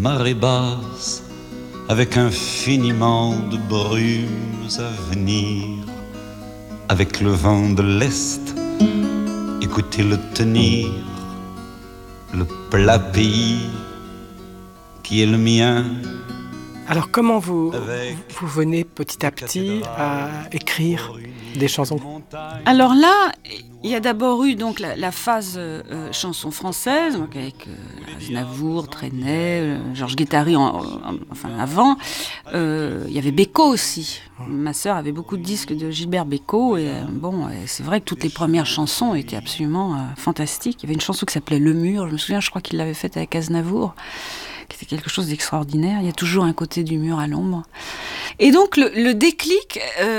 marée basse, avec infiniment de brumes à venir, avec le vent de l'Est, écoutez-le tenir, le plat pays qui est le mien. Alors comment vous venez petit à petit à écrire des chansons? Alors là, il y a d'abord eu donc la phase chanson française, donc avec Aznavour, Trenet, Georges Guettari, enfin avant. Il y avait Bécaud aussi. Ma sœur avait beaucoup de disques de Gilbert Bécaud et c'est vrai que toutes les premières chansons étaient absolument fantastiques. Il y avait une chanson qui s'appelait Le Mur, je me souviens, je crois qu'il l'avait faite avec Aznavour, qui était quelque chose d'extraordinaire. Il y a toujours un côté du mur à l'ombre. Et donc le déclic,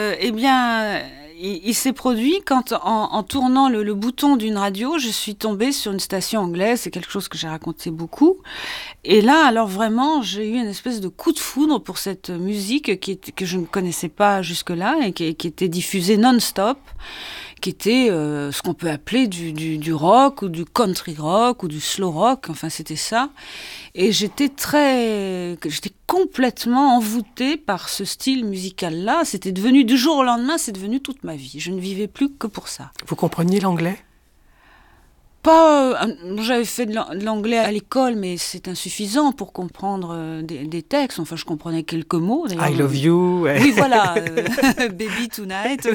il s'est produit quand, en tournant le bouton d'une radio, je suis tombée sur une station anglaise. C'est quelque chose que j'ai raconté beaucoup. Et là, alors vraiment, j'ai eu une espèce de coup de foudre pour cette musique que je ne connaissais pas jusque-là et qui était diffusée non-stop, qui était ce qu'on peut appeler du rock ou du country rock ou du slow rock. Enfin, c'était ça. Et j'étais complètement envoûtée par ce style musical-là. C'était devenu, du jour au lendemain, c'est devenu toute ma vie. Je ne vivais plus que pour ça. Vous compreniez l'anglais ? Pas, j'avais fait de l'anglais à l'école, mais c'est insuffisant pour comprendre des textes. Enfin, je comprenais quelques mots. D'ailleurs. I love you. Oui, voilà. Baby tonight.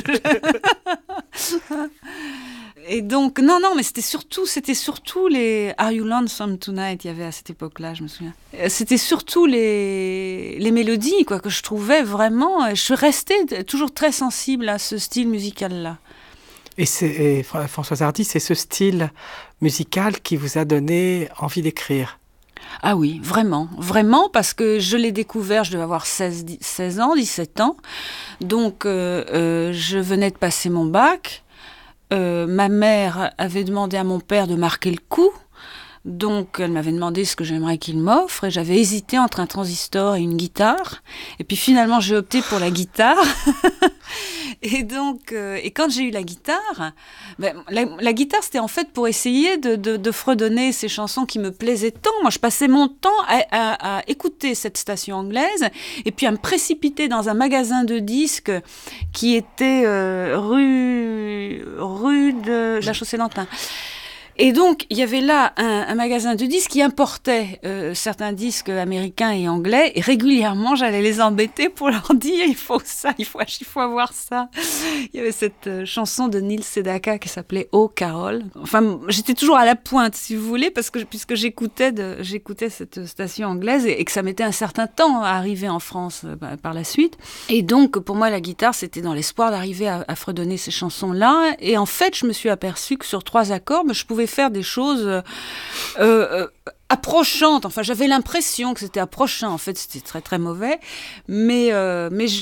Et donc, non, mais c'était surtout les Are You Lonesome Tonight, il y avait à cette époque-là, je me souviens. C'était surtout les mélodies, quoi, que je trouvais vraiment. Je suis restée toujours très sensible à ce style musical-là. Et Françoise Hardy, c'est ce style musical qui vous a donné envie d'écrire? Ah oui, vraiment, parce que je l'ai découvert, je devais avoir 16 ans, 17 ans. Donc, je venais de passer mon bac. Ma mère avait demandé à mon père de marquer le coup. Donc, elle m'avait demandé ce que j'aimerais qu'il m'offre. Et j'avais hésité entre un transistor et une guitare. Et puis, finalement, j'ai opté pour la guitare. Et donc, et quand j'ai eu la guitare, la guitare, c'était en fait pour essayer de fredonner ces chansons qui me plaisaient tant. Moi, je passais mon temps à écouter cette station anglaise et puis à me précipiter dans un magasin de disques qui était rue de la Chaussée-d'Antin. Et donc, il y avait là un magasin de disques qui importait certains disques américains et anglais. Et régulièrement, j'allais les embêter pour leur dire « il faut ça, il faut avoir ça ». Il y avait cette chanson de Neil Sedaka qui s'appelait « Oh, Carol ». Enfin, j'étais toujours à la pointe, si vous voulez, puisque j'écoutais cette station anglaise et que ça mettait un certain temps à arriver en France par la suite. Et donc, pour moi, la guitare, c'était dans l'espoir d'arriver à fredonner ces chansons-là. Et en fait, je me suis aperçue que sur 3 accords, je pouvais faire des choses approchantes. Enfin, j'avais l'impression que c'était approchant. En fait, c'était très, très mauvais. Mais